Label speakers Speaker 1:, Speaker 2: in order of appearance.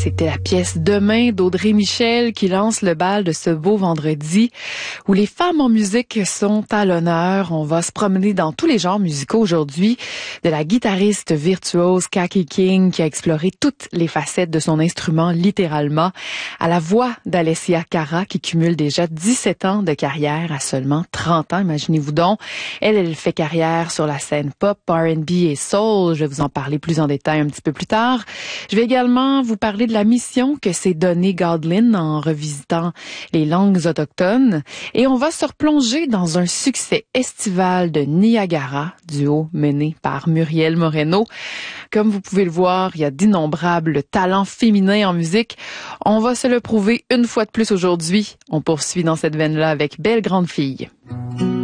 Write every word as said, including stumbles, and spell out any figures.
Speaker 1: C'était la pièce Demain d'Audrey Michel qui lance le bal de ce beau vendredi où les femmes en musique sont à l'honneur. On va se promener dans tous les genres musicaux aujourd'hui, de la guitariste virtuose Kaki King qui a exploré toutes les facettes de son instrument littéralement, à la voix d'Alessia Cara qui cumule déjà dix-sept ans de carrière à seulement trente ans, imaginez-vous donc. Elle, elle fait carrière sur la scène pop, R and B et soul. Je vais vous en parler plus en détail un petit peu plus tard. Je vais également vous parler de la mission que s'est donnée Godlin en revisitant les langues autochtones. Et on va se replonger dans un succès estival de Niagara, duo mené par Muriel Moreno. Comme vous pouvez le voir, il y a d'innombrables talents féminins en musique. On va se le prouver une fois de plus aujourd'hui. On poursuit dans cette veine-là avec Belle Grande Fille.